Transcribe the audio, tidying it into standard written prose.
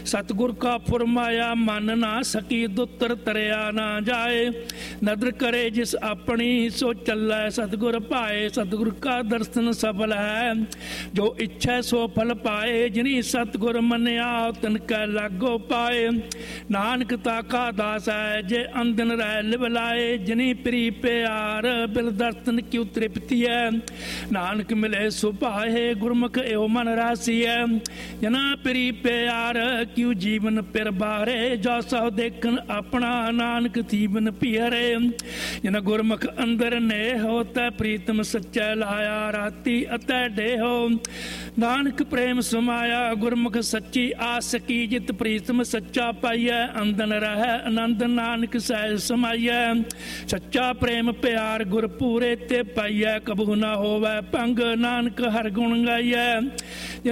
सतगुर का फुरमाया मन ना सकी दुतर तरिया ना जाए। नदर करे जिस अपनी सो चलै सतगुर पाए। सतगुर का दर्शन सफल है जो इच्छा सो फल पाए। जिनी सतगुर मनिया तिनकै लागो पाए। नानक ताका दास है जे अंदन रह लिव लाए। जिनी प्री प्यार बिल दर्शन क्यों तृप्ति है। नानक मिले सुभाए गुरमुख एव मन राशि है। जना प्री प्यार क्यों जीवन पिर बारे। जो सौ देखन अपना नानक जीवन पियरे। जना गुरमुख अंदर ने हो तै प्रीतम सच्चा लाया। राती अतै डेहो नानक प्रेम समाया। गुरमुख सच्ची आस की जित प्रीतम सच्चा पाइया। अंदन रह आनंद नानक सहज समाइया। सच्चा प्रेम प्यार गुर पूरे ते पाइया। कबहू ना होवै भंग नानक हर गुण गाइया।